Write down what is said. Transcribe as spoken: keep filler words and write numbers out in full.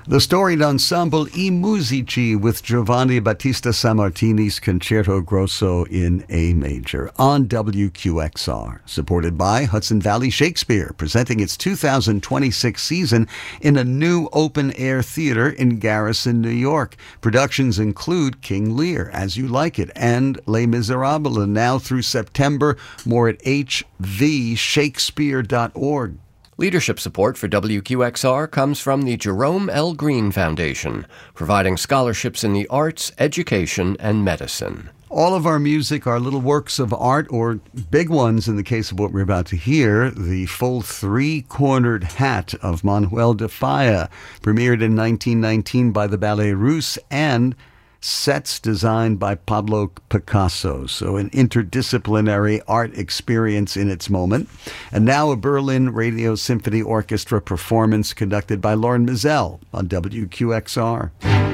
The storied ensemble I Musici with Giovanni Battista Sammartini's Concerto Grosso in A major on W Q X R, supported by Hudson Valley Shakespeare, presenting its two thousand twenty-six season in a new open-air theater in Garrison, New York. Productions include King Lear, As You Like It, and Les Miserables, and now through September, more at h v shakespeare dot org. Leadership support for W Q X R comes from the Jerome L. Green Foundation, providing scholarships in the arts, education, and medicine. All of our music are little works of art, or big ones in the case of what we're about to hear. The full three-cornered hat of Manuel de Falla, premiered in nineteen nineteen by the Ballet Russe, and sets designed by Pablo Picasso. So an interdisciplinary art experience in its moment. And now a Berlin Radio Symphony Orchestra performance conducted by Lauren Mizell on W Q X R.